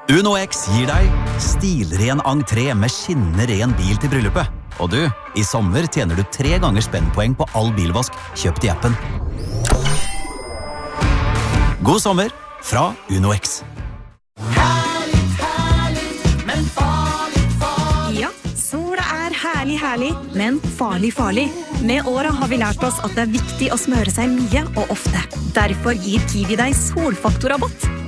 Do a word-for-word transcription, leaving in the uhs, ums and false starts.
UnoX gir deg stilren entré med skinnende ren bil til bryllupet. Og du, i sommer tjener du tre ganger spennpoeng på all bilvask kjøpt i appen. God sommer fra UnoX. Herlig, herlig, men farlig, farlig. Ja, sola er herlig, herlig, men farlig, farlig. Med året har vi lært oss at det er viktig å smøre seg mye og ofte. Derfor gir Kiwi deg solfaktorrabatt.